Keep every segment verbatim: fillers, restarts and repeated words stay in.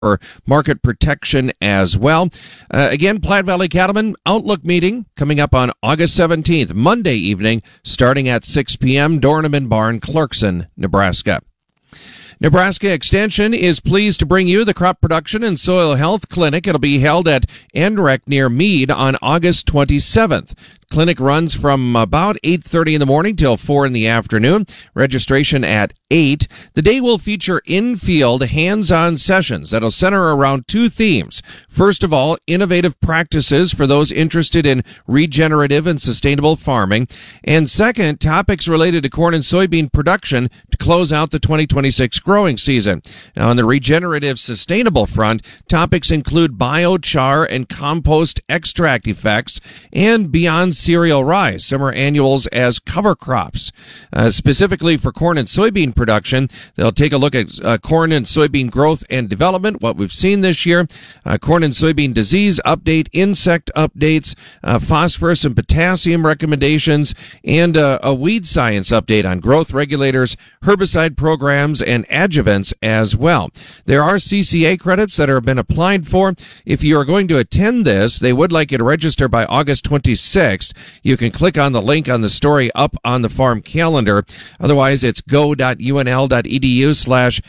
for market protection as well. Uh, again, Platte Valley Cattlemen Outlook meeting coming up on August seventeenth, Monday evening, starting at six p.m., Dorneman Barn, Clarkson, Nebraska. Nebraska Extension is pleased to bring you the Crop Production and Soil Health Clinic. It'll be held at N R E C near Meade on August twenty-seventh. Clinic runs from about eight thirty in the morning till four in the afternoon. Registration at eight. The day will feature in-field, hands-on sessions that'll center around two themes. First of all, innovative practices for those interested in regenerative and sustainable farming. And second, topics related to corn and soybean production to close out the twenty twenty-six growing season. Now, on the regenerative sustainable front, topics include biochar and compost extract effects and beyond cereal rice, summer annuals as cover crops. Uh, specifically for corn and soybean production, they'll take a look at uh, corn and soybean growth and development, what we've seen this year, uh, corn and soybean disease update, insect updates, uh, phosphorus and potassium recommendations, and uh, a weed science update on growth regulators, herbicide programs, and adjuvants as well. There are C C A credits that have been applied for. If you are going to attend this, they would like you to register by August twenty-sixth. You can click on the link on the story up on the farm calendar. Otherwise, it's go.unl.edu slash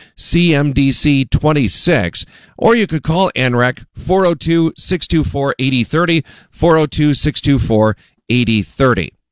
CMDC26. Or you could call N R E C four oh two, six two four, eight oh three oh, four oh two, six two four, eight oh three oh.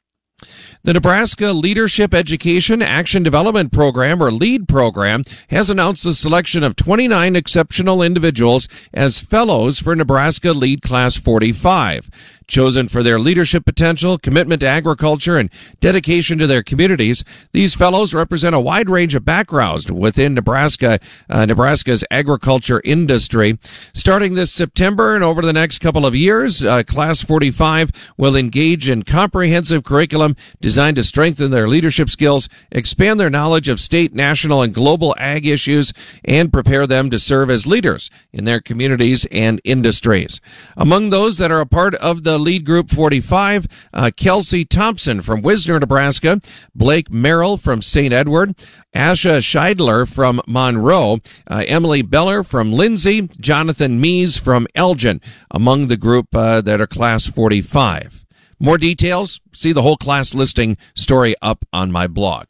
The Nebraska Leadership Education Action Development Program, or LEAD program, has announced the selection of twenty-nine exceptional individuals as fellows for Nebraska LEAD Class forty-five. Chosen for their leadership potential, commitment to agriculture, and dedication to their communities, these fellows represent a wide range of backgrounds within Nebraska, uh, Nebraska's agriculture industry. Starting this September and over the next couple of years, uh, Class forty-five will engage in comprehensive curriculum designed to strengthen their leadership skills, expand their knowledge of state, national, and global ag issues, and prepare them to serve as leaders in their communities and industries. Among those that are a part of the LEAD Group forty-five, uh, Kelsey Thompson from Wisner, Nebraska, Blake Merrill from Saint Edward, Asha Scheidler from Monroe, uh, Emily Beller from Lindsay, Jonathan Mees from Elgin, among the group uh, that are Class forty-five. More details, see the whole class listing story up on my blog.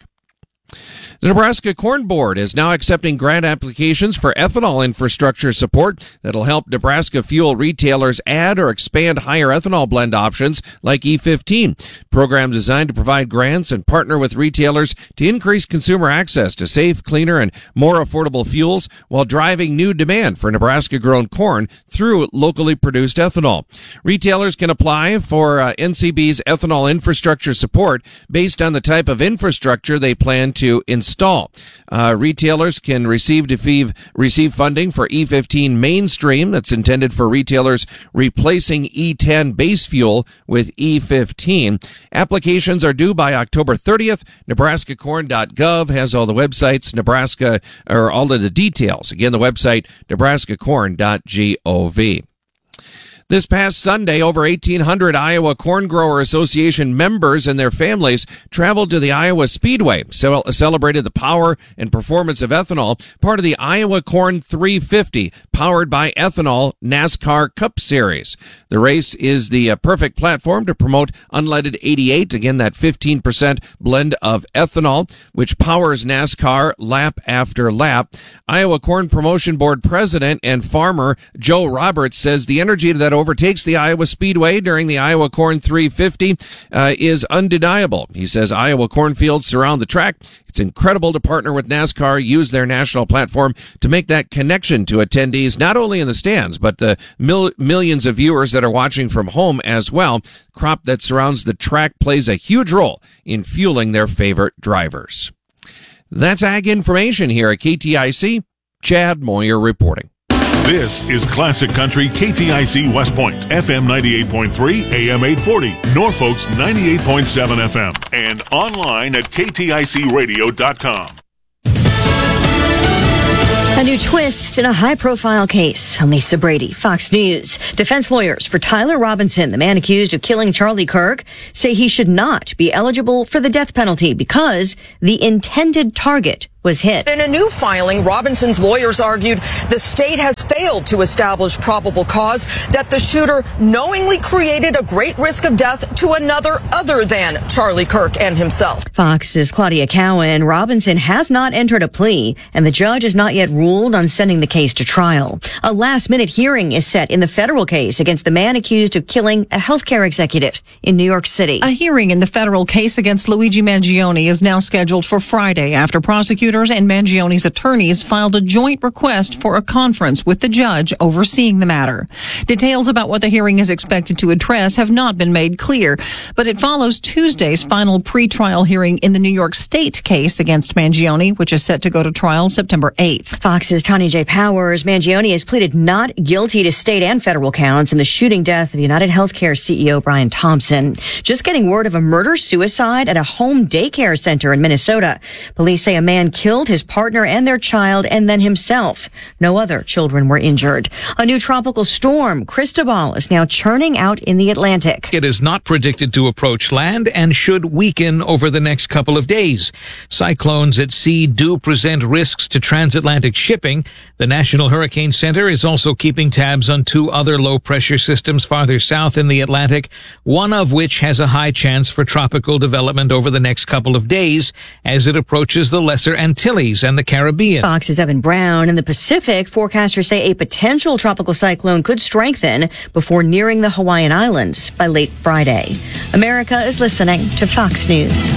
The Nebraska Corn Board is now accepting grant applications for ethanol infrastructure support that'll help Nebraska fuel retailers add or expand higher ethanol blend options like E fifteen. Programs designed to provide grants and partner with retailers to increase consumer access to safe, cleaner, and more affordable fuels while driving new demand for Nebraska-grown corn through locally produced ethanol. Retailers can apply for uh, N C B's ethanol infrastructure support based on the type of infrastructure they plan to install. Install. Uh, retailers can receive receive receive funding for E fifteen mainstream that's intended for retailers replacing E ten base fuel with E fifteen. Applications are due by October thirtieth. Nebraska corn dot gov has all the websites, Nebraska, or all of the details. Again, the website, Nebraska corn dot gov. This past Sunday, over eighteen hundred Iowa Corn Grower Association members and their families traveled to the Iowa Speedway, celebrated the power and performance of ethanol, part of the Iowa Corn three fifty, powered by ethanol NASCAR Cup Series. The race is the uh, perfect platform to promote unleaded eighty-eight, again, that fifteen percent blend of ethanol, which powers NASCAR lap after lap. Iowa Corn Promotion Board President and farmer Joe Roberts says the energy that overtakes the Iowa Speedway during the Iowa Corn three fifty uh, is undeniable. He says Iowa cornfields surround the track. It's incredible to partner with NASCAR, use their national platform to make that connection to attendees, not only in the stands, but the mil- millions of viewers that are watching from home as well. Crop that surrounds the track plays a huge role in fueling their favorite drivers. That's Ag Information here at K T I C. Chad Moyer reporting. This is Classic Country K T I C West Point, F M ninety-eight point three, A M eight forty, Norfolk's ninety-eight point seven F M, and online at K T I C radio dot com. A new twist in a high-profile case. I'm Lisa Brady, Fox News. Defense lawyers for Tyler Robinson, the man accused of killing Charlie Kirk, say he should not be eligible for the death penalty because the intended target was hit. In a new filing, Robinson's lawyers argued the state has failed to establish probable cause that the shooter knowingly created a great risk of death to another other than Charlie Kirk and himself. Fox's Claudia Cowan. Robinson has not entered a plea, and the judge has not yet ruled on sending the case to trial. A last-minute hearing is set in the federal case against the man accused of killing a healthcare executive in New York City. A hearing in the federal case against Luigi Mangione is now scheduled for Friday after prosecutors and Mangione's attorneys filed a joint request for a conference with the judge overseeing the matter. Details about what the hearing is expected to address have not been made clear, but it follows Tuesday's final pretrial hearing in the New York State case against Mangione, which is set to go to trial September eighth. Fox's Tanya J. Powers. Mangione has pleaded not guilty to state and federal counts in the shooting death of United Healthcare C E O Brian Thompson. Just getting word of a murder-suicide at a home daycare center in Minnesota. Police say a man killed his partner and their child and then himself. No other children were injured. A new tropical storm, Cristobal, is now churning out in the Atlantic. It is not predicted to approach land and should weaken over the next couple of days. Cyclones at sea do present risks to transatlantic shipping. The National Hurricane Center is also keeping tabs on two other low-pressure systems farther south in the Atlantic, one of which has a high chance for tropical development over the next couple of days as it approaches the Lesser Antilles and the Caribbean. Fox's Evan Brown. In the Pacific, forecasters say a potential tropical cyclone could strengthen before nearing the Hawaiian Islands by late Friday. America is listening to Fox News.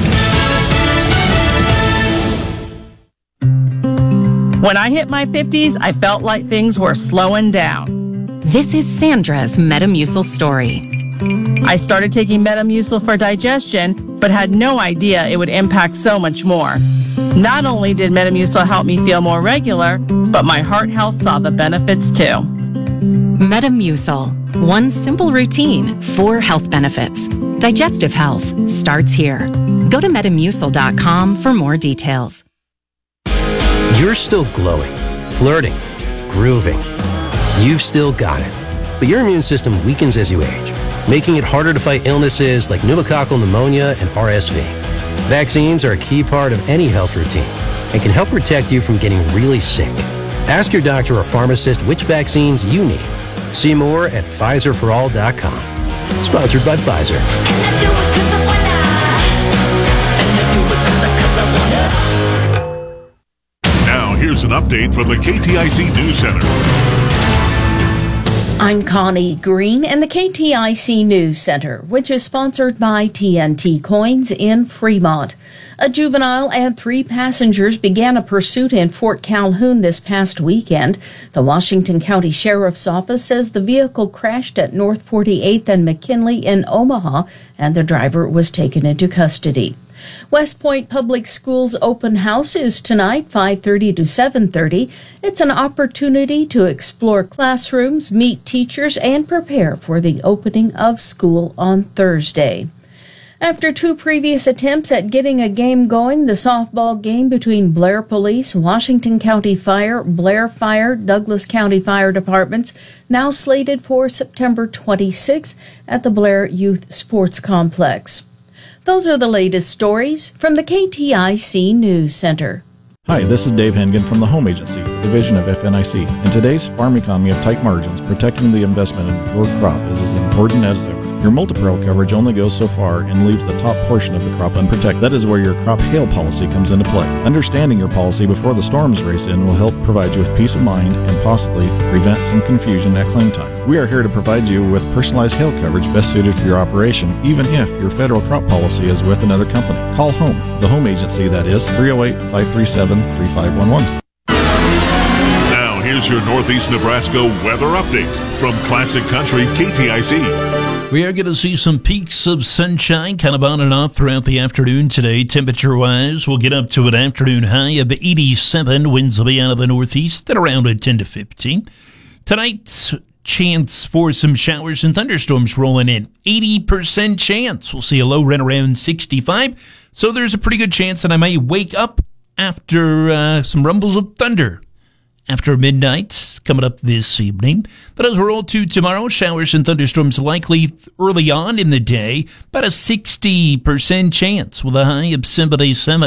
When I hit my fifties, I felt like things were slowing down. This is Sandra's Metamucil story. I started taking Metamucil for digestion, but had no idea it would impact so much more. Not only did Metamucil help me feel more regular, but my heart health saw the benefits too. Metamucil. One simple routine, four health benefits. Digestive health starts here. Go to metamucil dot com for more details. You're still glowing, flirting, grooving. You've still got it. But your immune system weakens as you age, making it harder to fight illnesses like pneumococcal pneumonia and R S V. Vaccines are a key part of any health routine and can help protect you from getting really sick. Ask your doctor or pharmacist which vaccines you need. See more at Pfizer for all dot com. Sponsored by Pfizer. Now, here's an update from the K T I C News Center. I'm Connie Green in the K T I C News Center, which is sponsored by T N T Coins in Fremont. A juvenile and three passengers began a pursuit in Fort Calhoun this past weekend. The Washington County Sheriff's Office says the vehicle crashed at North forty-eighth and McKinley in Omaha, and the driver was taken into custody. West Point Public Schools open house is tonight, five thirty to seven thirty. It's an opportunity to explore classrooms, meet teachers, and prepare for the opening of school on Thursday. After two previous attempts at getting a game going, the softball game between Blair Police, Washington County Fire, Blair Fire, Douglas County Fire Departments, now slated for September twenty-sixth at the Blair Youth Sports Complex. Those are the latest stories from the K T I C News Center. Hi, this is Dave Hengen from the Home Agency, a division of F N I C. In today's farm economy of tight margins, protecting the investment in your crop is as important as ever. Your multi-peril coverage only goes so far and leaves the top portion of the crop unprotected. That is where your crop hail policy comes into play. Understanding your policy before the storms race in will help provide you with peace of mind and possibly prevent some confusion at claim time. We are here to provide you with personalized hail coverage best suited for your operation, even if your federal crop policy is with another company. Call Home, the Home Agency, that is three oh eight, five three seven, three five one one. Now, here's your Northeast Nebraska weather update from Classic Country K T I C. We are going to see some peaks of sunshine kind of on and off throughout the afternoon today. Temperature-wise, we'll get up to an afternoon high of eighty-seven. Winds will be out of the northeast at around ten to fifteen. Tonight, chance for some showers and thunderstorms rolling in. eighty percent chance. We'll see a low right around sixty-five. So there's a pretty good chance that I may wake up after uh, some rumbles of thunder after midnight coming up this evening. But as we roll to tomorrow, showers and thunderstorms likely early on in the day. About a sixty percent chance with a high of seventy-seven.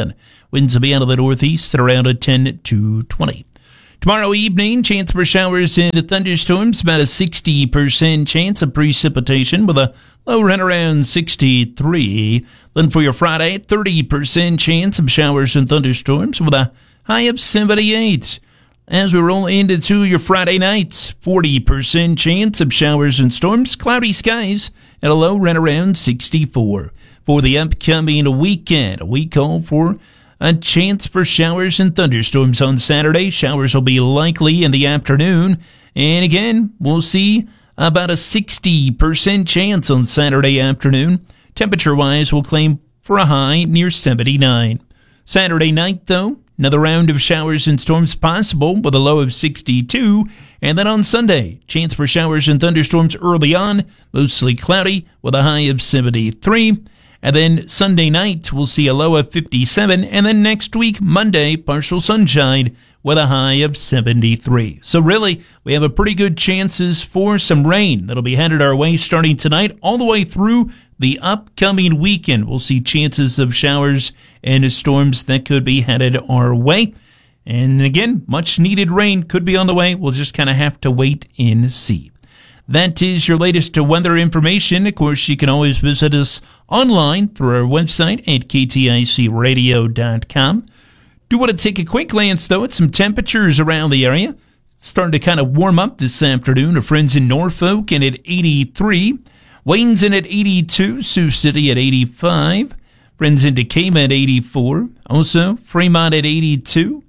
Winds will be out of the northeast at around a ten to twenty. Tomorrow evening, chance for showers and thunderstorms, about a sixty percent chance of precipitation with a low right around sixty-three. Then for your Friday, thirty percent chance of showers and thunderstorms with a high of seventy-eight. As we roll into your Friday nights, forty percent chance of showers and storms, cloudy skies at a low right around sixty-four. For the upcoming weekend, we call for a chance for showers and thunderstorms on Saturday. Showers will be likely in the afternoon. And again, we'll see about a sixty percent chance on Saturday afternoon. Temperature-wise, we'll claim for a high near seventy-nine. Saturday night, though, another round of showers and storms possible with a low of sixty-two. And then on Sunday, chance for showers and thunderstorms early on, mostly cloudy with a high of seventy-three. And then Sunday night, we'll see a low of fifty-seven. And then next week, Monday, partial sunshine with a high of seventy-three. So really, we have a pretty good chances for some rain that'll be headed our way starting tonight all the way through the upcoming weekend. We'll see chances of showers and storms that could be headed our way. And again, much needed rain could be on the way. We'll just kind of have to wait and see. That is your latest weather information. Of course, you can always visit us online through our website at k t i c radio dot com. Do want to take a quick glance, though, at some temperatures around the area. It's starting to kind of warm up this afternoon. Our friends in Norfolk in at eighty-three. Wayne's in at eighty-two. Sioux City at eighty-five. Friends in Decatur at eighty-four. Also, Fremont at eighty-two.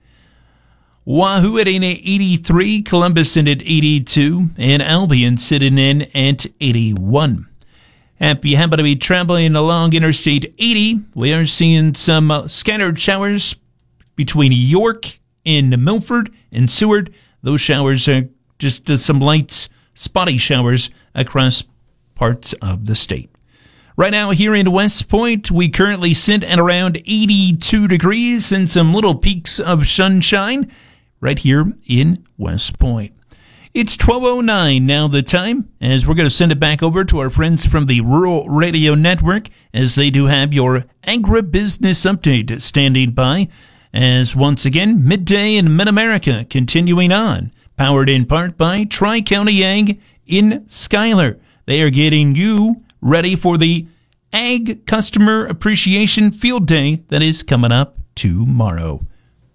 Wahoo at eighty-three, Columbus in at eighty-two, and Albion sitting in at eighty-one. Happy you happen to be traveling along Interstate eighty. We are seeing some uh, scattered showers between York and Milford and Seward. Those showers are just uh, some light, spotty showers across parts of the state. Right now here in West Point, we currently sit at around eighty-two degrees and some little peaks of sunshine right here in West Point. It's twelve oh nine now the time, as we're going to send it back over to our friends from the Rural Radio Network, as they do have your agribusiness update standing by, as once again, Midday in Mid-America continuing on, powered in part by Tri-County Ag in Schuyler. They are getting you ready for the Ag Customer Appreciation Field Day that is coming up tomorrow.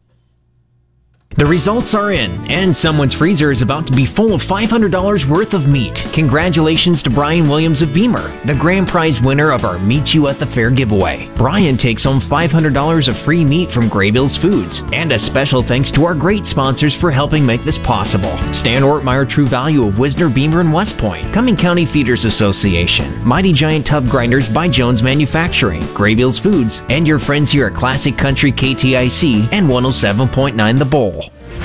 The results are in, and someone's freezer is about to be full of five hundred dollars worth of meat. Congratulations to Brian Williams of Beamer, the grand prize winner of our Meet You at the Fair giveaway. Brian takes home five hundred dollars of free meat from Graybills Foods, and a special thanks to our great sponsors for helping make this possible. Stan Ortmeyer True Value of Wisner, Beamer, and West Point, Cumming County Feeders Association, Mighty Giant Tub Grinders by Jones Manufacturing, Graybills Foods, and your friends here at Classic Country K T I C and one oh seven point nine The Bowl.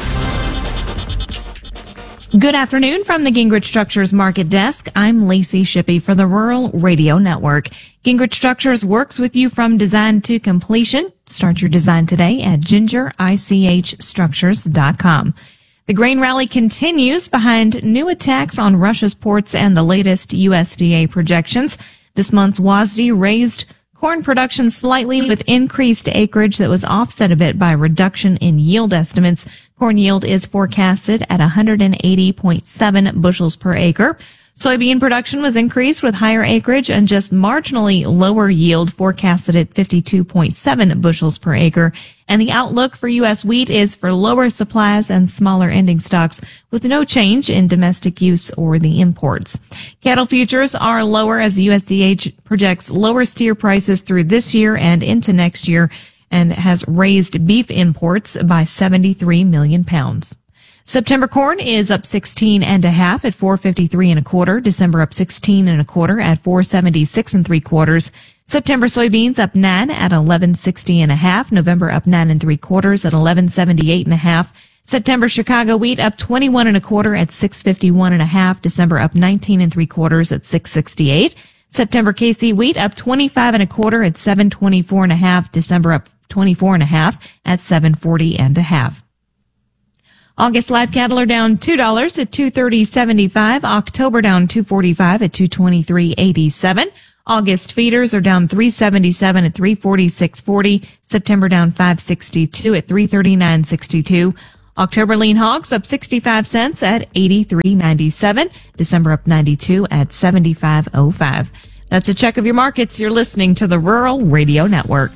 Good afternoon from the Gingrich Structures Market Desk. I'm Lacey Shippey for the Rural Radio Network. Gingrich Structures works with you from design to completion. Start your design today at ginger ich structures dot com. The grain rally continues behind new attacks on Russia's ports and the latest U S D A projections. This month's W A S D raised corn production slightly with increased acreage that was offset a bit by reduction in yield estimates. Corn yield is forecasted at one hundred eighty point seven bushels per acre. Soybean production was increased with higher acreage and just marginally lower yield forecasted at fifty-two point seven bushels per acre. And the outlook for U S wheat is for lower supplies and smaller ending stocks with no change in domestic use or the imports. Cattle futures are lower as the U S D A projects lower steer prices through this year and into next year and has raised beef imports by seventy-three million pounds. September corn is up sixteen and a half at four fifty-three and a quarter. December up sixteen and a quarter at four seventy-six and three quarters. September soybeans up nine at eleven sixty and a half. November up nine and three quarters at eleven seventy-eight and a half. September Chicago wheat up twenty-one and a quarter at six fifty-one and a half. December up nineteen and three quarters at six sixty-eight. September K C wheat up twenty-five and a quarter at seven twenty-four and a half. December up twenty-four and a half at seven forty and a half. August live cattle are down two dollars at two thirty seventy-five. October down two forty-five at two twenty-three eighty-seven. August feeders are down three seventy-seven at three forty-six forty. September down five sixty-two at three thirty-nine sixty-two. October lean hogs up sixty-five cents at eighty-three ninety-seven. December up ninety-two at seventy-five oh five. That's a check of your markets. You're listening to the Rural Radio Network.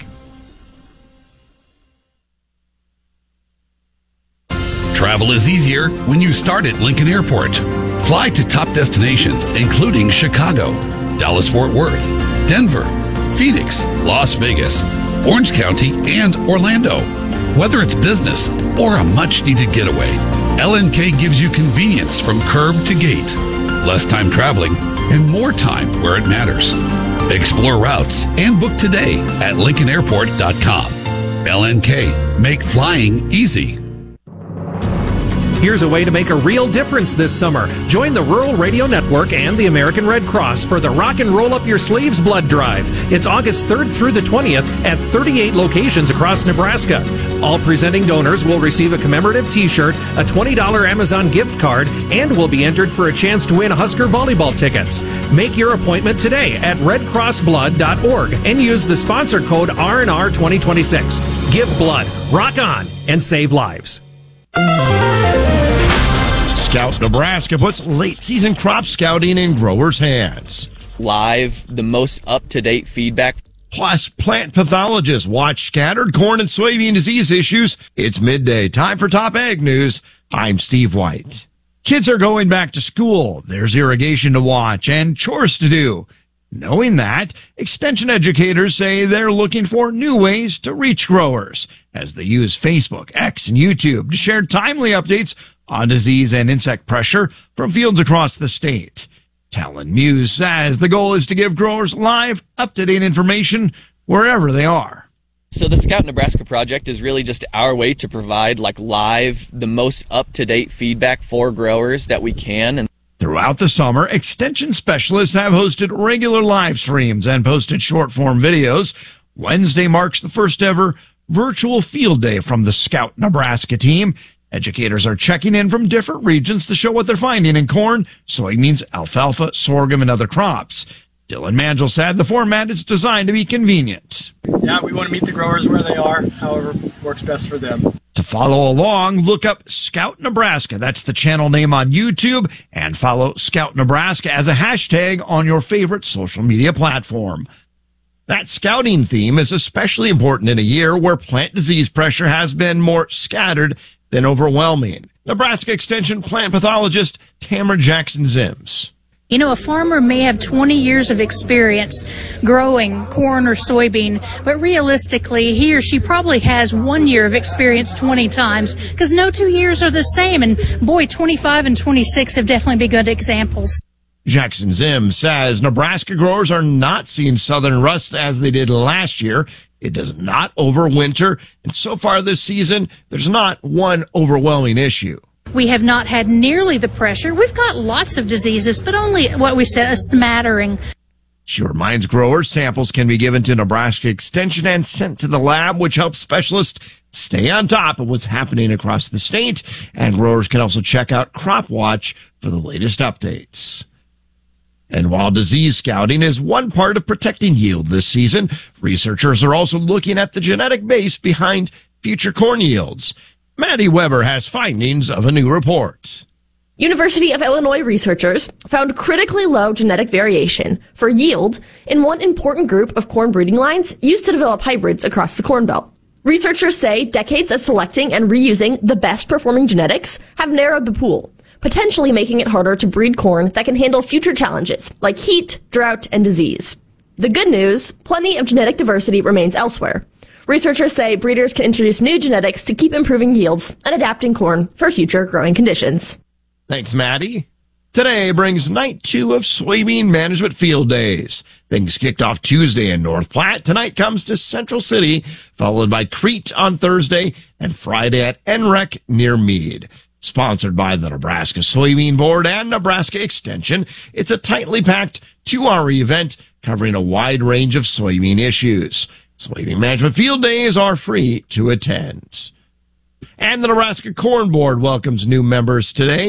Travel is easier when you start at Lincoln Airport. Fly to top destinations, including Chicago, Dallas-Fort Worth, Denver, Phoenix, Las Vegas, Orange County, and Orlando. Whether it's business or a much-needed getaway, L N K gives you convenience from curb to gate, less time traveling, and more time where it matters. Explore routes and book today at lincoln airport dot com. L N K, make flying easy. Here's a way to make a real difference this summer. Join the Rural Radio Network and the American Red Cross for the Rock and Roll Up Your Sleeves Blood Drive. It's August third through the twentieth at thirty-eight locations across Nebraska. All presenting donors will receive a commemorative t-shirt, a twenty dollars Amazon gift card, and will be entered for a chance to win Husker volleyball tickets. Make your appointment today at red cross blood dot org and use the sponsor code R N R twenty twenty-six. Give blood, rock on, and save lives. Scout Nebraska puts late season crop scouting in growers' hands. Live, the most up-to-date feedback. Plus, plant pathologists watch scattered corn and soybean disease issues. It's midday. Time for Top Ag News. I'm Steve White. Kids are going back to school. There's irrigation to watch and chores to do. Knowing that, extension educators say they're looking for new ways to reach growers as they use Facebook, X, and YouTube to share timely updates on disease and insect pressure from fields across the state. Talon Muse says the goal is to give growers live, up-to-date information wherever they are. So the Scout Nebraska project is really just our way to provide like live, the most up-to-date feedback for growers that we can. And throughout the summer, extension specialists have hosted regular live streams and posted short-form videos. Wednesday marks the first ever virtual field day from the Scout Nebraska team. Educators are checking in from different regions to show what they're finding in corn, soybeans, alfalfa, sorghum, and other crops. Dylan Mangel said the format is designed to be convenient. Yeah, we want to meet the growers where they are, however works best for them. To follow along, look up Scout Nebraska. That's the channel name on YouTube, and follow Scout Nebraska as a hashtag on your favorite social media platform. That scouting theme is especially important in a year where plant disease pressure has been more scattered than overwhelming. Nebraska Extension plant pathologist Tamara Jackson-Zims. You know, a farmer may have twenty years of experience growing corn or soybean, but realistically, he or she probably has one year of experience twenty times, because no two years are the same. And boy, twenty-five and twenty-six have definitely been good examples. Jackson-Zims says Nebraska growers are not seeing southern rust as they did last year. It does not overwinter, and so far this season, there's not one overwhelming issue. We have not had nearly the pressure. We've got lots of diseases, but only what we said, a smattering. She reminds growers samples can be given to Nebraska Extension and sent to the lab, which helps specialists stay on top of what's happening across the state. And growers can also check out Crop Watch for the latest updates. And while disease scouting is one part of protecting yield this season, researchers are also looking at the genetic base behind future corn yields. Maddie Weber has findings of a new report. University of Illinois researchers found critically low genetic variation for yield in one important group of corn breeding lines used to develop hybrids across the Corn Belt. Researchers say decades of selecting and reusing the best performing genetics have narrowed the pool, potentially making it harder to breed corn that can handle future challenges like heat, drought, and disease. The good news, plenty of genetic diversity remains elsewhere. Researchers say breeders can introduce new genetics to keep improving yields and adapting corn for future growing conditions. Thanks, Maddie. Today brings night two of soybean management field days. Things kicked off Tuesday in North Platte. Tonight comes to Central City, followed by Crete on Thursday and Friday at N R E C near Meade. Sponsored by the Nebraska Soybean Board and Nebraska Extension, it's a tightly packed two-hour event covering a wide range of soybean issues. Soybean management field days are free to attend. And the Nebraska Corn Board welcomes new members today.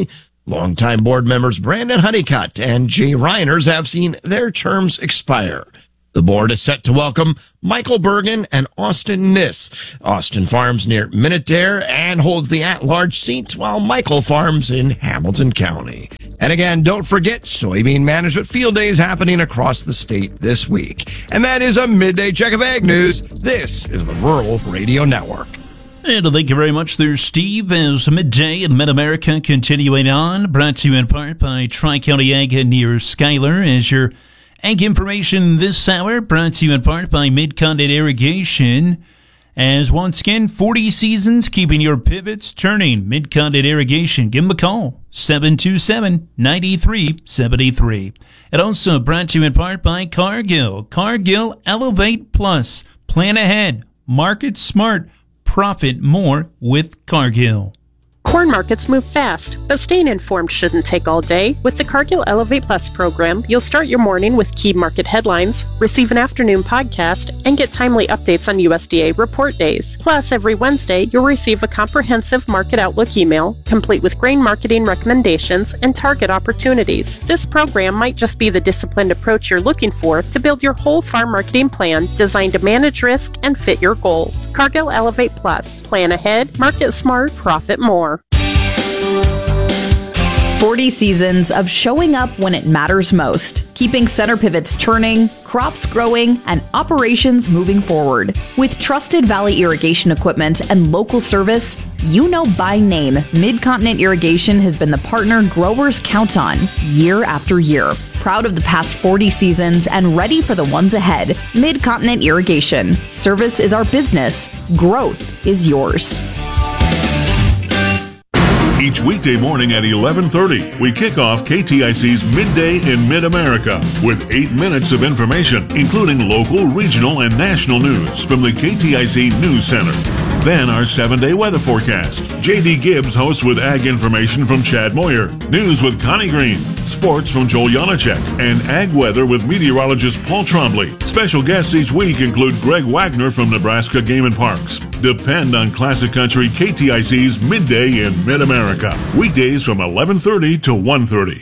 Longtime board members Brandon Honeycutt and Jay Reiners have seen their terms expire. The board is set to welcome Michael Bergen and Austin Niss. Austin farms near Minute-Dare and holds the at-large seat, while Michael farms in Hamilton County. And again, don't forget, Soybean Management Field Day is happening across the state this week. And that is a midday check of ag news. This is the Rural Radio Network. And thank you very much there, Steve. As Midday in Mid-America continuing on, brought to you in part by Tri-County Ag near Schuyler. As your ag information this hour, brought to you in part by Mid-Continent Irrigation. As once again, forty seasons keeping your pivots turning. Mid-Continent Irrigation. Give them a call, seven two seven, nine three seven three. And also brought to you in part by Cargill. Cargill Elevate Plus. Plan ahead. Market smart. Profit more with Cargill. Corn markets move fast, but staying informed shouldn't take all day. With the Cargill Elevate Plus program, you'll start your morning with key market headlines, receive an afternoon podcast, and get timely updates on U S D A report days. Plus, every Wednesday, you'll receive a comprehensive market outlook email, complete with grain marketing recommendations and target opportunities. This program might just be the disciplined approach you're looking for to build your whole farm marketing plan designed to manage risk and fit your goals. Cargill Elevate Plus. Plan ahead, market smart, profit more. forty seasons of showing up when it matters most, keeping center pivots turning, crops growing, and operations moving forward. With trusted Valley irrigation equipment and local service, you know by name, Mid-Continent Irrigation has been the partner growers count on year after year. Proud of the past forty seasons and ready for the ones ahead. Mid-Continent Irrigation. Service is our business. Growth is yours. Each weekday morning at eleven thirty, we kick off K T I C's Midday in Mid-America with eight minutes of information, including local, regional, and national news from the K T I C News Center. Then our seven-day weather forecast. J D Gibbs hosts with ag information from Chad Moyer, news with Connie Green, sports from Joel Janacek, and ag weather with meteorologist Paul Trombley. Special guests each week include Greg Wagner from Nebraska Game and Parks. Depend on Classic Country K T I C's Midday in Mid-America. Weekdays from eleven thirty to one thirty.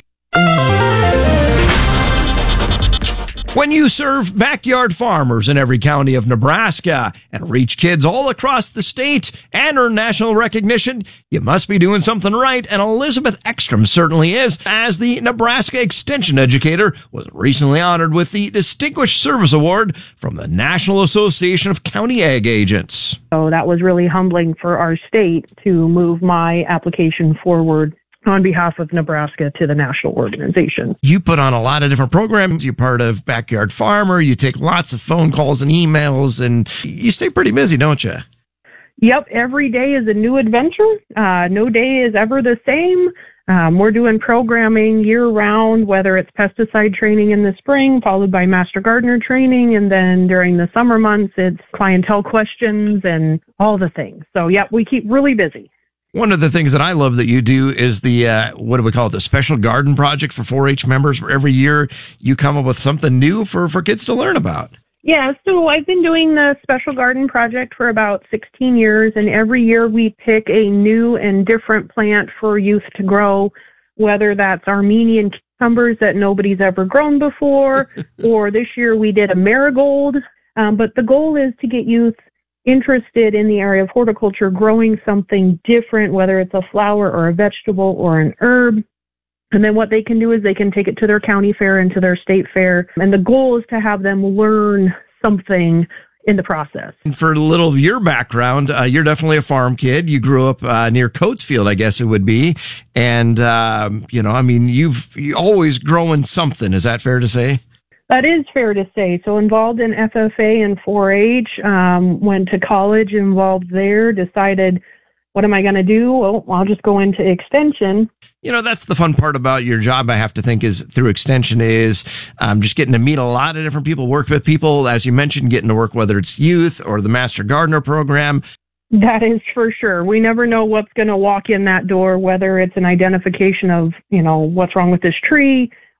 When you serve backyard farmers in every county of Nebraska and reach kids all across the state and earn national recognition, you must be doing something right, and Elizabeth Ekstrom certainly is, as the Nebraska Extension Educator was recently honored with the Distinguished Service Award from the National Association of County Ag Agents. So that was really humbling for our state to move my application forward on behalf of Nebraska to the national organization. You put on a lot of different programs. You're part of Backyard Farmer. You take lots of phone calls and emails, and you stay pretty busy, don't you? Yep. Every day is a new adventure. Uh, no day is ever the same. Um, we're doing programming year round, whether it's pesticide training in the spring, followed by Master Gardener training. And then during the summer months, it's clientele questions and all the things. So, yep, we keep really busy. One of the things that I love that you do is the, uh, what do we call it, the special garden project for four H members, where every year you come up with something new for, for kids to learn about. Yeah, so I've been doing the special garden project for about sixteen years, and every year we pick a new and different plant for youth to grow, whether that's Armenian cucumbers that nobody's ever grown before, or this year we did a marigold. Um, but the goal is to get youth interested in the area of horticulture, growing something different, whether it's a flower or a vegetable or an herb. And then what they can do is they can take it to their county fair and to their state fair. And the goal is to have them learn something in the process. And for a little of your background, uh, you're definitely a farm kid. You grew up uh, near Coatesville, I guess it would be. And, um, you know, I mean, you've you always growing something. Is that fair to say? That is fair to say. So involved in F F A and four H, um, went to college, involved there, decided, what am I going to do? Well, I'll just go into extension. You know, that's the fun part about your job, I have to think, is through extension is um, just getting to meet a lot of different people, work with people, as you mentioned, getting to work, whether it's youth or the Master Gardener program. That is for sure. We never know what's going to walk in that door, whether it's an identification of, you know, what's wrong with this tree,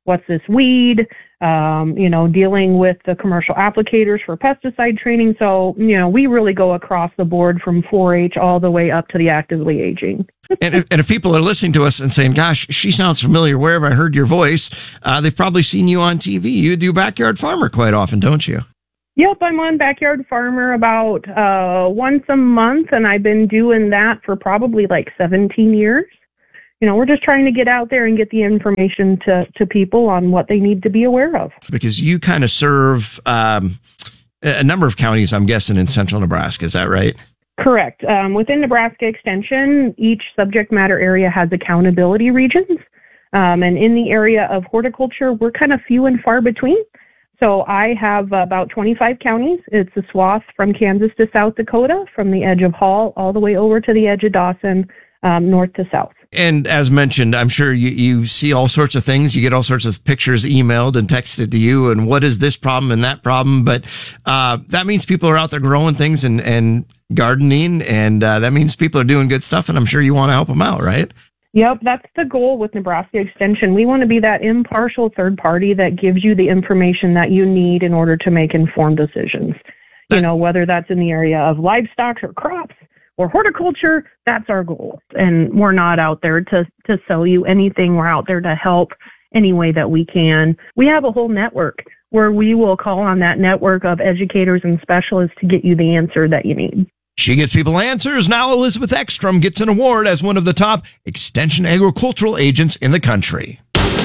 what's this weed, um, you know, dealing with the commercial applicators for pesticide training. So, you know, we really go across the board from four H all the way up to the actively aging. And if, and if people are listening to us and saying, gosh, she sounds familiar, where have I heard your voice? Uh, they've probably seen you on T V. You do Backyard Farmer quite often, don't you? Yep, I'm on Backyard Farmer about uh, once a month, and I've been doing that for probably like seventeen years. You know, we're just trying to get out there and get the information to, to people on what they need to be aware of. Because you kind of serve um, a number of counties, I'm guessing, in central Nebraska. Is that right? Correct. Um, within Nebraska Extension, each subject matter area has accountability regions. Um, and in the area of horticulture, we're kind of few and far between. So I have about twenty-five counties. It's a swath from Kansas to South Dakota, from the edge of Hall all the way over to the edge of Dawson, um, north to south. And as mentioned, I'm sure you, you see all sorts of things. You get all sorts of pictures emailed and texted to you, and what is this problem and that problem. But uh, that means people are out there growing things and, and gardening, and uh, that means people are doing good stuff, and I'm sure you want to help them out, right? Yep, that's the goal with Nebraska Extension. We want to be that impartial third party that gives you the information that you need in order to make informed decisions. You know, whether that's in the area of livestock or crops or horticulture, that's our goal. And we're not out there to, to sell you anything. We're out there to help any way that we can. We have a whole network where we will call on that network of educators and specialists to get you the answer that you need. She gets people answers. Now Elizabeth Ekstrom gets an award as one of the top extension agricultural agents in the country.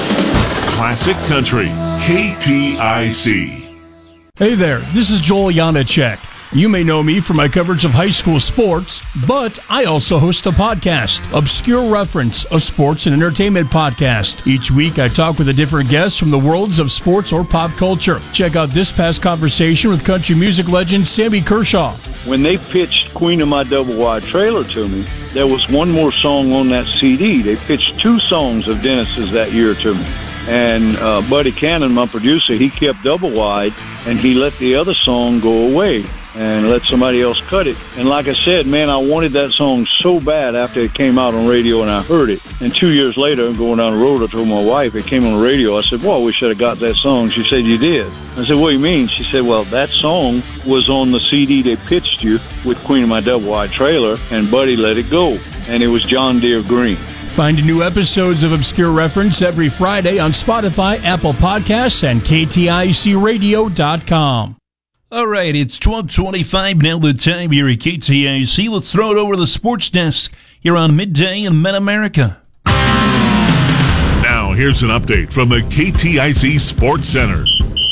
Classic Country, K T I C. Hey there, this is Joel Janacek. You may know me from my coverage of high school sports, but I also host a podcast, Obscure Reference, a sports and entertainment podcast. Each week, I talk with a different guest from the worlds of sports or pop culture. Check out this past conversation with country music legend Sammy Kershaw. When they pitched Queen of My Double Wide Trailer to me, there was one more song on that C D. They pitched two songs of Dennis's that year to me. And uh, Buddy Cannon, my producer, he kept Double Wide, and he let the other song go away and let somebody else cut it. And like I said, man, I wanted that song so bad after it came out on radio and I heard it. And two years later, going down the road, I told my wife, it came on the radio. I said, well, we should have got that song. She said, you did. I said, what do you mean? She said, well, that song was on the C D they pitched you with Queen of My Double Wide Trailer, and Buddy let it go. And it was John Deere Green. Find new episodes of Obscure Reference every Friday on Spotify, Apple Podcasts, and K T I C radio dot com. All right, it's twelve twenty-five now, the time here at K T I C. Let's throw it over to the sports desk here on Midday in Mid-America. Now, here's an update from the K T I C Sports Center.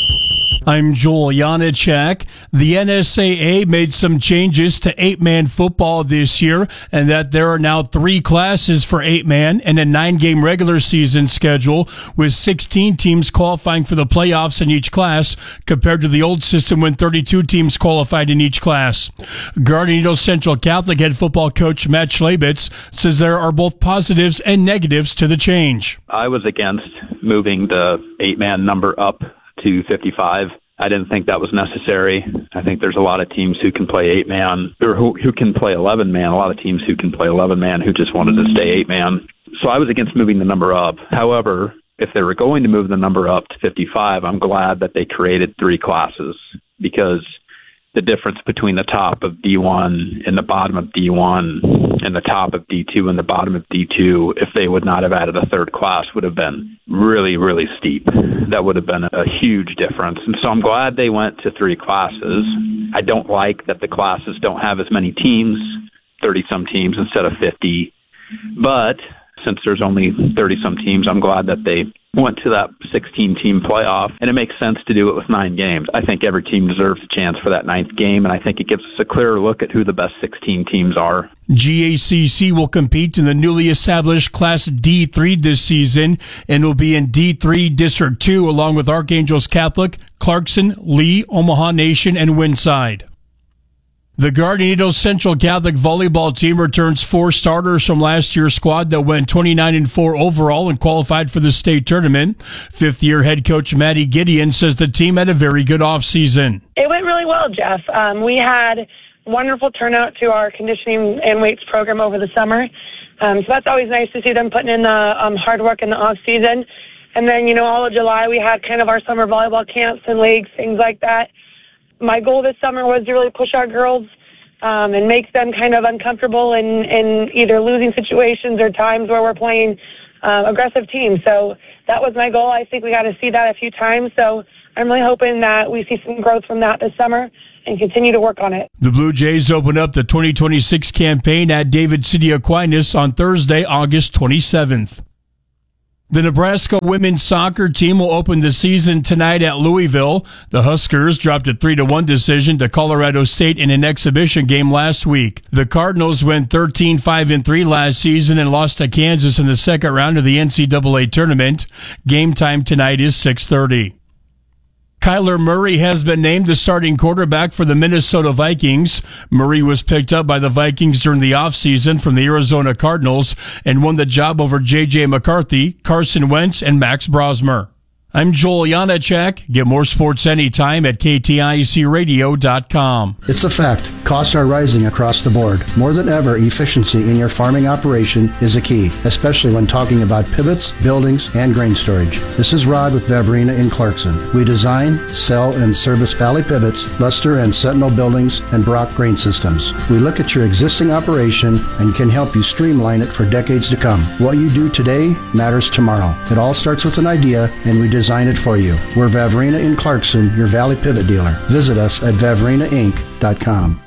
I'm Joel Janacek. The N S A A made some changes to eight-man football this year, and that there are now three classes for eight-man and a nine-game regular season schedule, with sixteen teams qualifying for the playoffs in each class, compared to the old system when thirty-two teams qualified in each class. Guardian Angels Central Catholic head football coach Matt Schlabitz says there are both positives and negatives to the change. I was against moving the eight-man number up to fifty-five. I didn't think that was necessary. I think there's a lot of teams who can play eight-man, or who, who can play eleven-man, a lot of teams who can play eleven-man who just wanted to stay eight-man. So I was against moving the number up. However, if they were going to move the number up to fifty-five, I'm glad that they created three classes, because the difference between the top of D one and the bottom of D one and the top of D two and the bottom of D two, if they would not have added a third class, would have been really, really steep. That would have been a huge difference. And so I'm glad they went to three classes. I don't like that the classes don't have as many teams, thirty-some teams instead of fifty. But since there's only thirty-some teams, I'm glad that they went to that sixteen-team playoff, and it makes sense to do it with nine games. I think every team deserves a chance for that ninth game, and I think it gives us a clearer look at who the best sixteen teams are. G A C C will compete in the newly established Class D three this season, and will be in D three District two, along with Archangels Catholic, Clarkson, Lee, Omaha Nation, and Winside. The Guardian Angels Central Catholic volleyball team returns four starters from last year's squad that went twenty-nine and four overall and qualified for the state tournament. Fifth-year head coach Maddie Gideon says the team had a very good offseason. It went really well, Jeff. Um, we had wonderful turnout to our conditioning and weights program over the summer. Um, so that's always nice to see them putting in the um, hard work in the off season. And then, you know, all of July we had kind of our summer volleyball camps and leagues, things like that. My goal this summer was to really push our girls um, and make them kind of uncomfortable in, in either losing situations or times where we're playing uh, aggressive teams. So that was my goal. I think we got to see that a few times. So I'm really hoping that we see some growth from that this summer and continue to work on it. The Blue Jays open up the twenty twenty-six campaign at David City Aquinas on Thursday, August twenty-seventh. The Nebraska women's soccer team will open the season tonight at Louisville. The Huskers dropped a three to one decision to Colorado State in an exhibition game last week. The Cardinals went thirteen five and three last season and lost to Kansas in the second round of the N C double A tournament. Game time tonight is six thirty. Kyler Murray has been named the starting quarterback for the Minnesota Vikings. Murray was picked up by the Vikings during the offseason from the Arizona Cardinals and won the job over J J McCarthy, Carson Wentz, and Max Brosmer. I'm Joel Janacek. Get more sports anytime at K T I C radio dot com. It's a fact. Costs are rising across the board. More than ever, efficiency in your farming operation is a key, especially when talking about pivots, buildings, and grain storage. This is Rod with Vavrina in Clarkson. We design, sell, and service Valley Pivots, Luster and Sentinel buildings, and Brock grain systems. We look at your existing operation and can help you streamline it for decades to come. What you do today matters tomorrow. It all starts with an idea, and we design it for you. We're Vavrina in Clarkson, your Valley Pivot dealer. Visit us at vavrina inc dot com.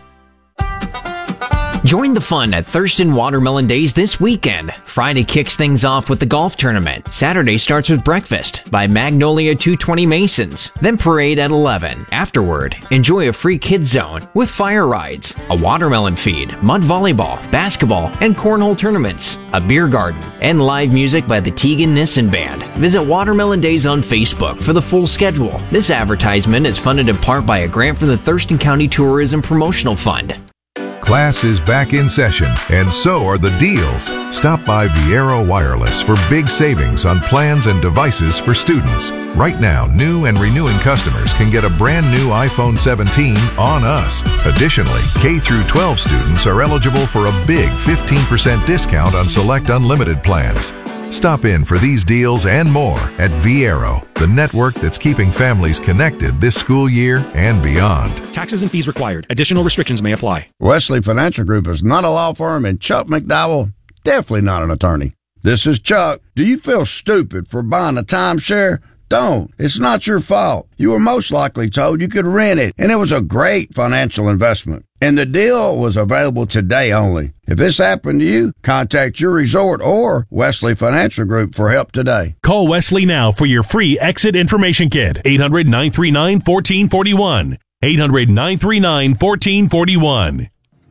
Join the fun at Thurston Watermelon Days this weekend. Friday kicks things off with the golf tournament. Saturday starts with breakfast by Magnolia two twenty Masons. Then parade at eleven. Afterward, enjoy a free kids zone with fire rides, a watermelon feed, mud volleyball, basketball, and cornhole tournaments, a beer garden, and live music by the Teagan Nissen Band. Visit Watermelon Days on Facebook for the full schedule. This advertisement is funded in part by a grant from the Thurston County Tourism Promotional Fund. Class is back in session, and so are the deals. Stop by Viero Wireless for big savings on plans and devices for students. Right now, new and renewing customers can get a brand new iPhone seventeen on us. Additionally, K through twelve students are eligible for a big fifteen percent discount on select unlimited plans. Stop in for these deals and more at Viero, the network that's keeping families connected this school year and beyond. Taxes and fees required. Additional restrictions may apply. Wesley Financial Group is not a law firm, and Chuck McDowell, definitely not an attorney. This is Chuck. Do you feel stupid for buying a timeshare? Don't. It's not your fault. You were most likely told you could rent it, and it was a great financial investment. And the deal was available today only. If this happened to you, contact your resort or Wesley Financial Group for help today. Call Wesley now for your free exit information kit. eight hundred nine three nine one four four one. eight hundred nine three nine one four four one.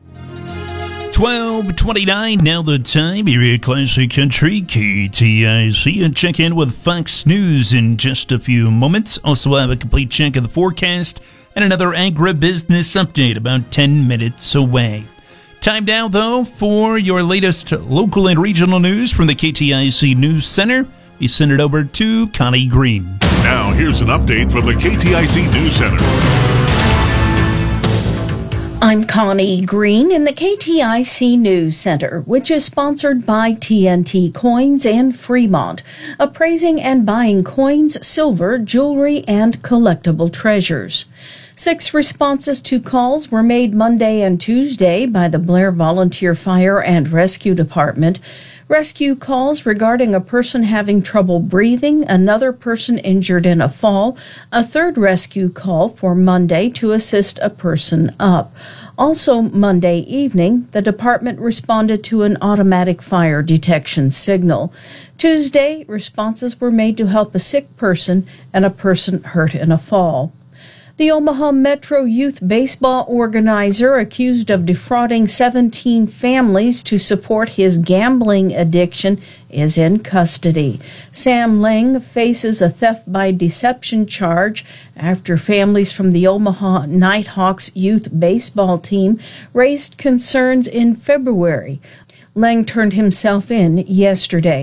twelve twenty-nine, now the time here at Classic Country, K T I C. And check in with Fox News in just a few moments. Also have a complete check of the forecast and another agribusiness update about ten minutes away. Time now, though, for your latest local and regional news from the K T I C News Center. We send it over to Connie Green. Now, here's an update from the K T I C News Center. I'm Connie Green in the K T I C News Center, which is sponsored by T N T Coins and Fremont, appraising and buying coins, silver, jewelry, and collectible treasures. Six responses to calls were made Monday and Tuesday by the Blair Volunteer Fire and Rescue Department. Rescue calls regarding a person having trouble breathing, another person injured in a fall, a third rescue call for Monday to assist a person up. Also Monday evening, the department responded to an automatic fire detection signal. Tuesday, responses were made to help a sick person and a person hurt in a fall. The Omaha Metro Youth Baseball organizer accused of defrauding seventeen families to support his gambling addiction is in custody. Sam Lang faces a theft by deception charge after families from the Omaha Nighthawks youth baseball team raised concerns in February. Lang turned himself in yesterday.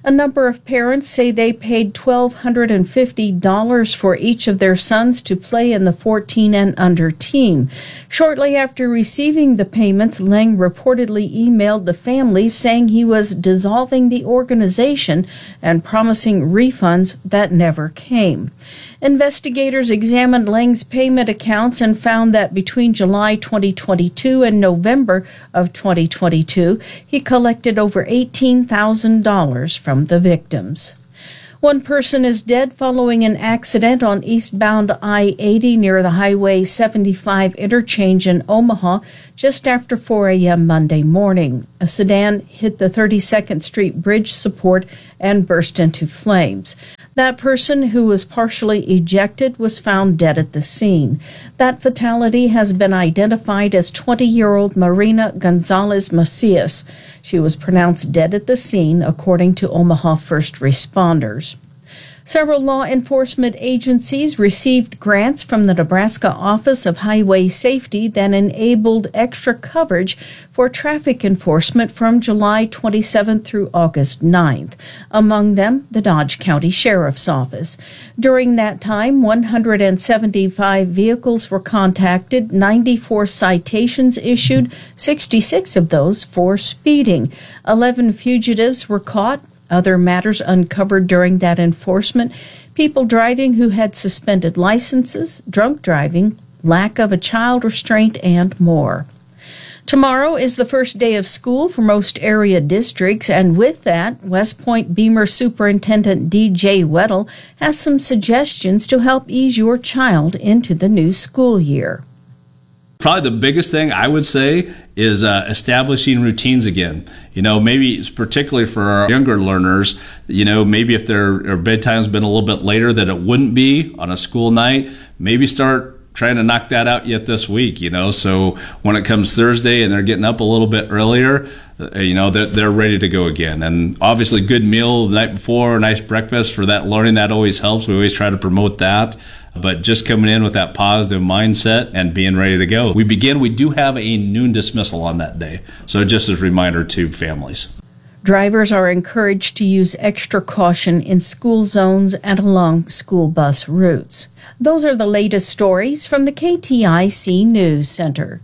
A number of parents say they paid one thousand two hundred fifty dollars for each of their sons to play in the fourteen and under team. Shortly after receiving the payments, Lang reportedly emailed the family saying he was dissolving the organization and promising refunds that never came. Investigators examined Lang's payment accounts and found that between July twenty twenty-two and November of twenty twenty-two, he collected over eighteen thousand dollars from the victims. One person is dead following an accident on eastbound I eighty near the Highway seventy-five interchange in Omaha just after four a.m. Monday morning. A sedan hit the thirty-second Street bridge support and burst into flames. That person, who was partially ejected, was found dead at the scene. That fatality has been identified as twenty-year-old Marina Gonzalez Macias. She was pronounced dead at the scene, according to Omaha first responders. Several law enforcement agencies received grants from the Nebraska Office of Highway Safety that enabled extra coverage for traffic enforcement from July twenty-seventh through August ninth. Among them, the Dodge County Sheriff's Office. During that time, one hundred seventy-five vehicles were contacted, ninety-four citations issued, sixty-six of those for speeding. eleven fugitives were caught. Other matters uncovered during that enforcement: people driving who had suspended licenses, drunk driving, lack of a child restraint, and more. Tomorrow is the first day of school for most area districts, and with that, West Point Beamer Superintendent D J Weddle has some suggestions to help ease your child into the new school year. Probably the biggest thing I would say is uh, establishing routines again. You know, maybe it's particularly for our younger learners, you know, maybe if their, their bedtime's been a little bit later than it wouldn't be on a school night, maybe start trying to knock that out yet this week, you know. So when it comes Thursday and they're getting up a little bit earlier, uh, you know, they're, they're ready to go again. And obviously good meal the night before, a nice breakfast for that learning, that always helps. We always try to promote that. But just coming in with that positive mindset and being ready to go. We begin, we do have a noon dismissal on that day. So just as a reminder to families. Drivers are encouraged to use extra caution in school zones and along school bus routes. Those are the latest stories from the K T I C News Center.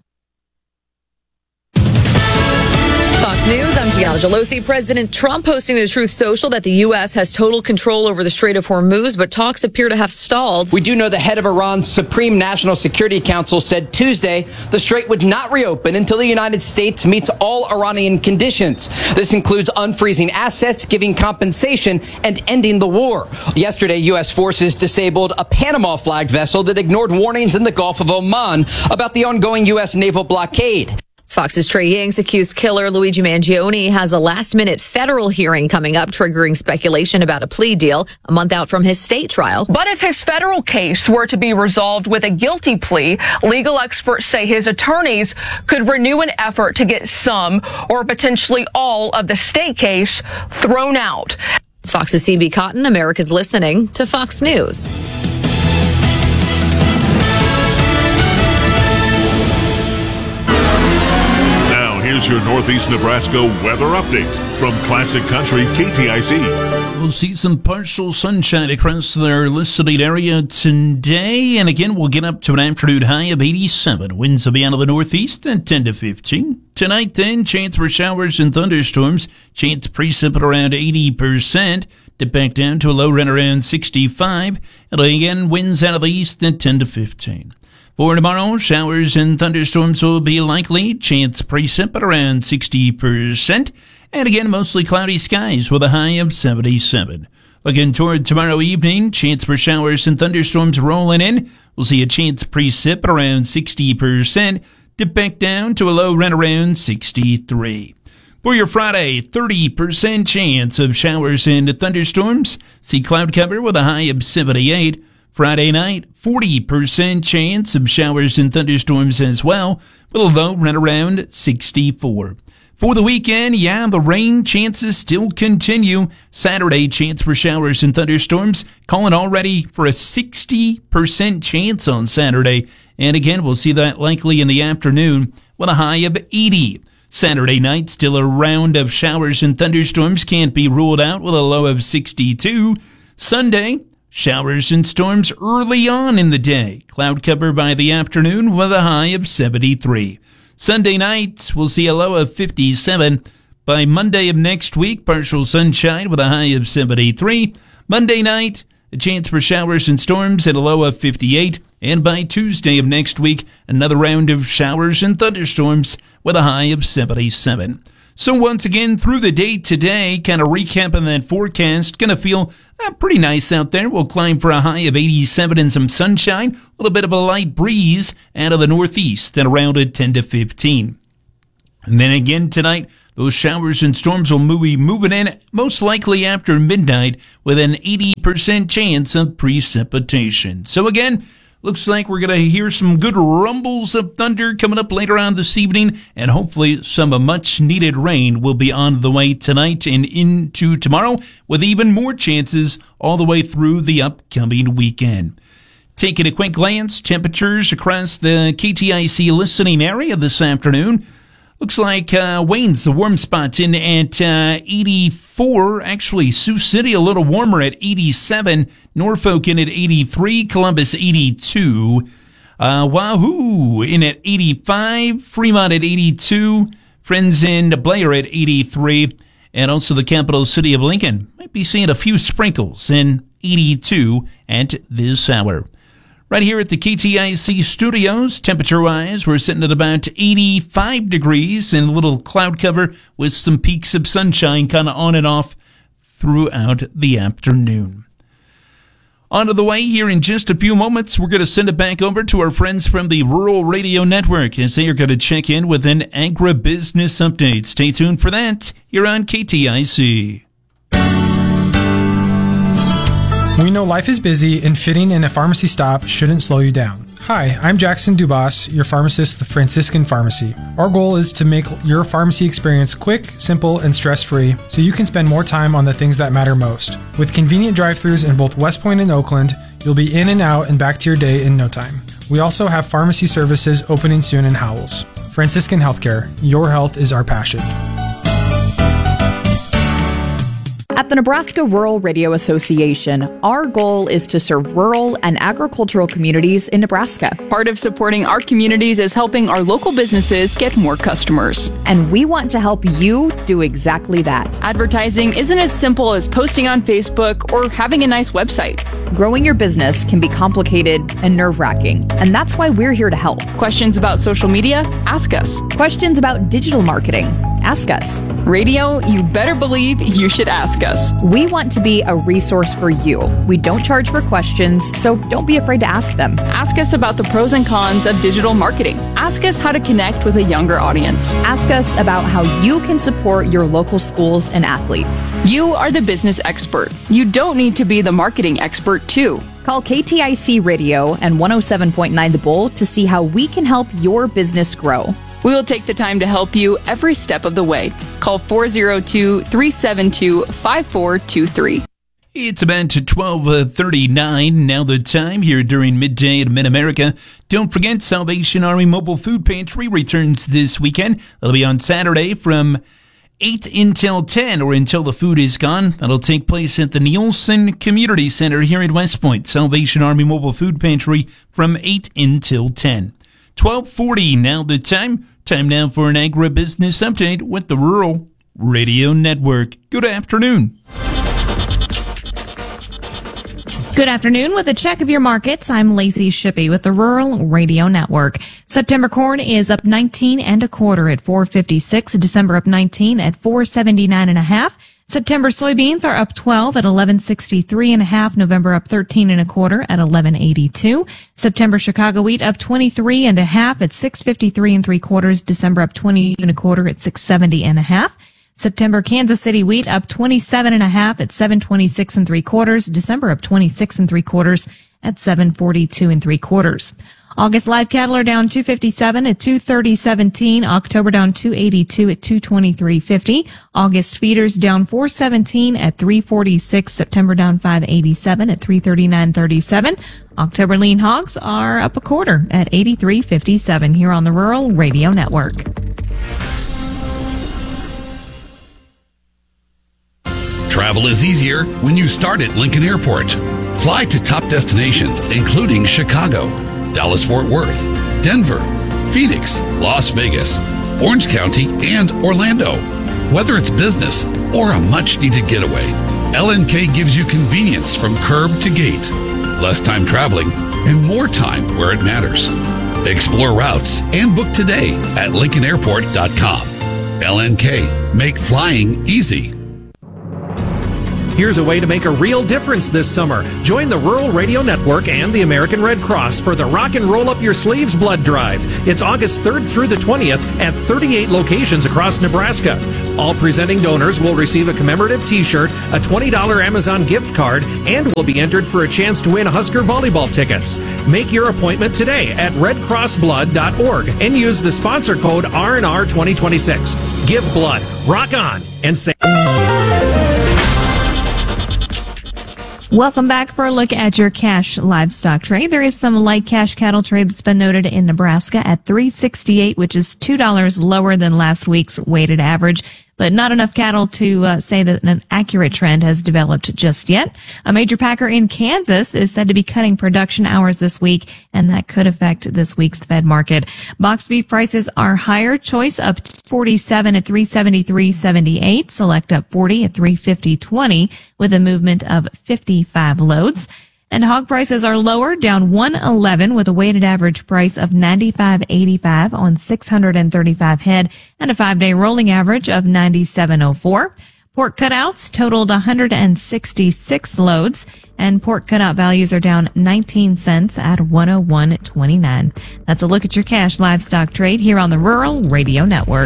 Fox News, I'm Gianna Gelosi. President Trump posting to Truth Social that the U S has total control over the Strait of Hormuz, but talks appear to have stalled. We do know the head of Iran's Supreme National Security Council said Tuesday the strait would not reopen until the United States meets all Iranian conditions. This includes unfreezing assets, giving compensation, and ending the war. Yesterday, U S forces disabled a Panama-flagged vessel that ignored warnings in the Gulf of Oman about the ongoing U S naval blockade. Fox's Trey Ying's accused killer Luigi Mangione has a last-minute federal hearing coming up, triggering speculation about a plea deal a month out from his state trial. But if his federal case were to be resolved with a guilty plea, legal experts say his attorneys could renew an effort to get some or potentially all of the state case thrown out. It's Fox's C B Cotton. America's listening to Fox News. Here's your Northeast Nebraska weather update from Classic Country K T I C. We'll see some partial sunshine across their listening area today. And again, we'll get up to an afternoon high of eighty-seven. Winds will be out of the northeast at ten to fifteen. Tonight then, chance for showers and thunderstorms. Chance precip at around eighty percent. Dip back down to a low run around sixty-five. And again, winds out of the east at ten to fifteen. For tomorrow, showers and thunderstorms will be likely. Chance precip at around sixty percent. And again, mostly cloudy skies with a high of seventy-seven. Looking toward tomorrow evening, chance for showers and thunderstorms rolling in. We'll see a chance precip at around sixty percent. Dip back down to a low run around sixty-three. For your Friday, thirty percent chance of showers and thunderstorms. See cloud cover with a high of seventy-eight. Friday night, forty percent chance of showers and thunderstorms as well, with a low right around sixty-four. For the weekend, yeah, the rain chances still continue. Saturday, chance for showers and thunderstorms, calling already for a sixty percent chance on Saturday. And again, we'll see that likely in the afternoon with a high of eighty. Saturday night, still a round of showers and thunderstorms can't be ruled out with a low of sixty-two. Sunday, showers and storms early on in the day. Cloud cover by the afternoon with a high of seventy-three. Sunday night, we'll see a low of fifty-seven. By Monday of next week, partial sunshine with a high of seventy-three. Monday night, a chance for showers and storms at a low of fifty-eight. And by Tuesday of next week, another round of showers and thunderstorms with a high of seventy-seven. So once again, through the day today, kind of recapping that forecast, going to feel uh, pretty nice out there. We'll climb for a high of eighty-seven and some sunshine, a little bit of a light breeze out of the northeast at around at ten to fifteen. And then again tonight, those showers and storms will be moving in most likely after midnight with an eighty percent chance of precipitation. So again, looks like we're going to hear some good rumbles of thunder coming up later on this evening, and hopefully some much-needed rain will be on the way tonight and into tomorrow, with even more chances all the way through the upcoming weekend. Taking a quick glance, temperatures across the K T I C listening area this afternoon. Looks like uh, Wayne's the warm spot in at uh, eighty-four. Actually, Sioux City a little warmer at eighty-seven. Norfolk in at eighty-three. Columbus eighty-two. Uh, Wahoo in at eighty-five. Fremont at eighty-two. Friends in Blair at eighty-three. And also the capital city of Lincoln might be seeing a few sprinkles in eighty-two at this hour. Right here at the K T I C studios, temperature-wise, we're sitting at about eighty-five degrees and a little cloud cover with some peaks of sunshine kind of on and off throughout the afternoon. On to the way here in just a few moments, we're going to send it back over to our friends from the Rural Radio Network as they are going to check in with an agribusiness update. Stay tuned for that here on K T I C. We know life is busy and fitting in a pharmacy stop shouldn't slow you down. Hi, I'm Jackson Dubas, your pharmacist at the Franciscan Pharmacy. Our goal is to make your pharmacy experience quick, simple, and stress-free so you can spend more time on the things that matter most. With convenient drive-thrus in both West Point and Oakland, you'll be in and out and back to your day in no time. We also have pharmacy services opening soon in Howells. Franciscan Healthcare, your health is our passion. At the Nebraska Rural Radio Association, our goal is to serve rural and agricultural communities in Nebraska. Part of supporting our communities is helping our local businesses get more customers. And we want to help you do exactly that. Advertising isn't as simple as posting on Facebook or having a nice website. Growing your business can be complicated and nerve-wracking, and that's why we're here to help. Questions about social media? Ask us. Questions about digital marketing? Ask us. Radio, you better believe you should ask us. We want to be a resource for you. We don't charge for questions, so don't be afraid to ask them. Ask us about the pros and cons of digital marketing. Ask us how to connect with a younger audience. Ask us about how you can support your local schools and athletes. You are the business expert. You don't need to be the marketing expert, too. Call K T I C Radio and one oh seven point nine The Bull to see how we can help your business grow. We will take the time to help you every step of the way. Call four oh two, three seven two, five four two three. It's about twelve thirty-nine now the time here during midday at Mid-America. Don't forget, Salvation Army Mobile Food Pantry returns this weekend. It'll be on Saturday from eight until ten, or until the food is gone. That'll take place at the Nielsen Community Center here in West Point. Salvation Army Mobile Food Pantry from eight until ten. twelve forty now the time. Time now for an agribusiness update with the Rural Radio Network. Good afternoon. Good afternoon. With a check of your markets, I'm Lacey Shippey with the Rural Radio Network. September corn is up nineteen and a quarter at four fifty-six. December up nineteen at four seventy-nine and a half. September soybeans are up twelve at eleven sixty-three and a half. November up thirteen and a quarter at eleven eighty-two. September Chicago wheat up twenty-three and a half at six fifty-three and three quarters. December up twenty and a quarter at six seventy and a half. September Kansas City wheat up twenty-seven and a half at seven twenty-six and three quarters. December up twenty-six and three quarters at seven forty-two and three quarters. August live cattle are down two fifty-seven at two thirty seventeen. October down two eighty-two at two twenty-three fifty. August feeders down four seventeen at three forty-six. September down five eighty-seven at three thirty-nine thirty-seven. October lean hogs are up a quarter at eighty-three fifty-seven here on the Rural Radio Network. Travel is easier when you start at Lincoln Airport. Fly to top destinations including Chicago, Dallas-Fort Worth, Denver, Phoenix, Las Vegas, Orange County, and Orlando. Whether it's business or a much-needed getaway, L N K gives you convenience from curb to gate, less time traveling, and more time where it matters. Explore routes and book today at lincoln airport dot com. L N K, make flying easy. Here's a way to make a real difference this summer. Join the Rural Radio Network and the American Red Cross for the Rock and Roll Up Your Sleeves Blood Drive. It's August third through the twentieth at thirty-eight locations across Nebraska. All presenting donors will receive a commemorative t-shirt, a twenty dollars Amazon gift card, and will be entered for a chance to win Husker volleyball tickets. Make your appointment today at red cross blood dot org and use the sponsor code R N R twenty twenty-six. Give blood, rock on, and say... Welcome back for a look at your cash livestock trade. There is some light cash cattle trade that's been noted in Nebraska at three sixty-eight, which is two dollars lower than last week's weighted average, but not enough cattle to uh, say that an accurate trend has developed just yet. A major packer in Kansas is said to be cutting production hours this week, and that could affect this week's Fed market. Box beef prices are higher. Choice up forty-seven at three seventy-three seventy-eight. Select up forty at three fifty twenty with a movement of fifty-five loads. And hog prices are lower, down one eleven with a weighted average price of ninety-five eighty-five on six hundred thirty-five head and a five-day rolling average of ninety-seven oh four. Pork cutouts totaled one hundred sixty-six loads, and pork cutout values are down nineteen cents at one oh one twenty-nine. That's a look at your cash livestock trade here on the Rural Radio Network.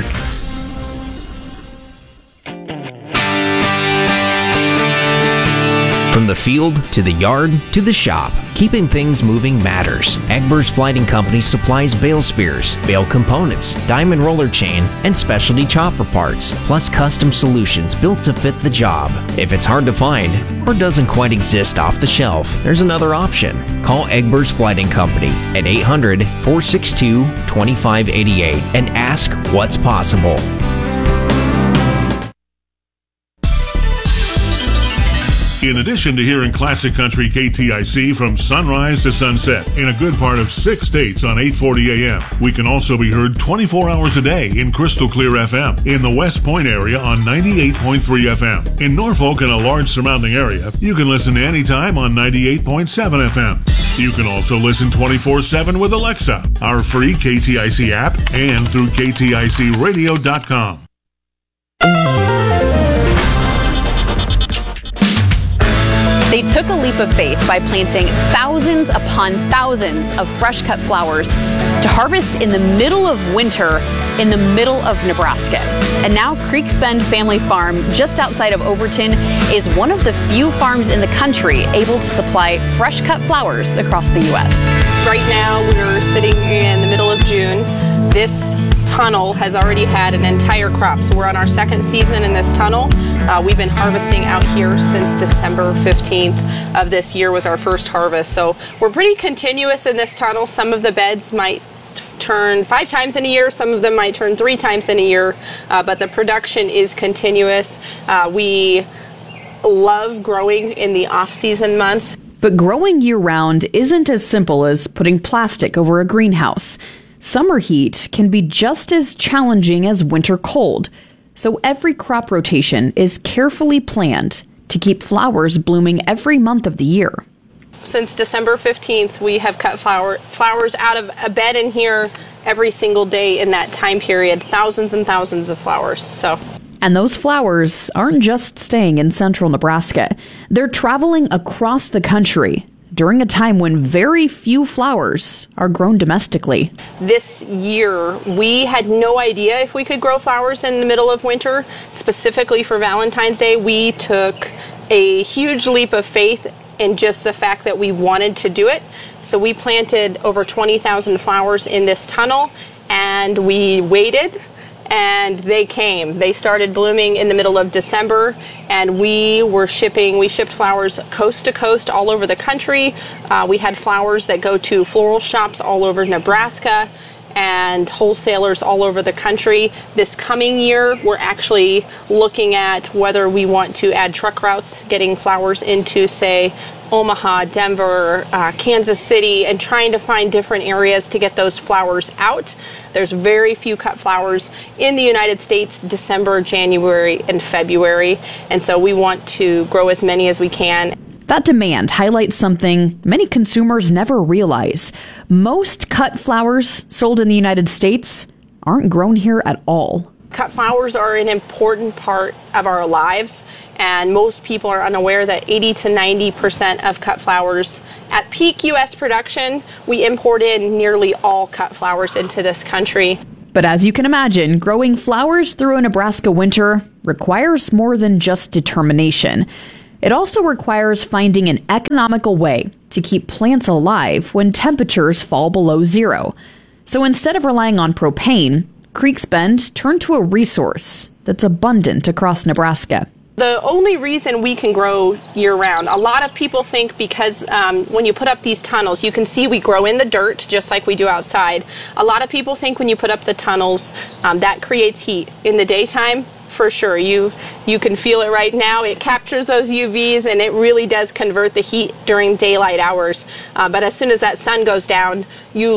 From the field to the yard to the shop, keeping things moving matters. Egbers Flighting Company supplies bale spears, bale components, diamond roller chain, and specialty chopper parts, plus custom solutions built to fit the job. If it's hard to find or doesn't quite exist off the shelf, there's another option. Call Egbers Flighting Company at eight hundred, four six two, two five eight eight and ask what's possible. In addition to hearing classic country K T I C from sunrise to sunset in a good part of six states on eight forty A M, we can also be heard twenty-four hours a day in Crystal Clear F M in the West Point area on ninety-eight point three F M. In Norfolk and a large surrounding area, you can listen anytime on ninety-eight point seven F M. You can also listen twenty-four seven with Alexa, our free K T I C app, and through K T I C radio dot com. They took a leap of faith by planting thousands upon thousands of fresh cut flowers to harvest in the middle of winter in the middle of Nebraska. And now Creeks Bend Family Farm, just outside of Overton, is one of the few farms in the country able to supply fresh cut flowers across the U S. Right now we're sitting in the middle of June. This tunnel has already had an entire crop. So we're on our second season in this tunnel. Uh, we've been harvesting out here since December fifteenth of this year was our first harvest. So we're pretty continuous in this tunnel. Some of the beds might turn five times in a year, some of them might turn three times in a year, uh, but the production is continuous. Uh, we love growing in the off-season months. But growing year-round isn't as simple as putting plastic over a greenhouse. Summer heat can be just as challenging as winter cold, so every crop rotation is carefully planned to keep flowers blooming every month of the year. Since December fifteenth, we have cut flower, flowers out of a bed in here every single day in that time period, thousands and thousands of flowers. So. And those flowers aren't just staying in central Nebraska. They're traveling across the country during a time when very few flowers are grown domestically. This year, we had no idea if we could grow flowers in the middle of winter. Specifically for Valentine's Day, we took a huge leap of faith in just the fact that we wanted to do it. So we planted over twenty thousand flowers in this tunnel, and we waited, and they came. They started blooming in the middle of December, and we were shipping, we shipped flowers coast to coast all over the country. Uh, we had flowers that go to floral shops all over Nebraska, and wholesalers all over the country. This coming year, we're actually looking at whether we want to add truck routes, getting flowers into, say, Omaha, Denver, uh, Kansas City, and trying to find different areas to get those flowers out. There's very few cut flowers in the United States December, January, and February, and so we want to grow as many as we can. That demand highlights something many consumers never realize. Most cut flowers sold in the United States aren't grown here at all. Cut flowers are an important part of our lives, and most people are unaware that eighty to ninety percent of cut flowers at peak U S production, we import in nearly all cut flowers into this country. But as you can imagine, growing flowers through a Nebraska winter requires more than just determination. It also requires finding an economical way to keep plants alive when temperatures fall below zero. So instead of relying on propane, Creeks Bend turned to a resource that's abundant across Nebraska. The only reason we can grow year-round, a lot of people think because um, when you put up these tunnels, you can see we grow in the dirt just like we do outside. A lot of people think when you put up the tunnels, um, that creates heat. In the daytime, for sure, you you can feel it right now. It captures those U Vs and it really does convert the heat during daylight hours. Uh, but as soon as that sun goes down, you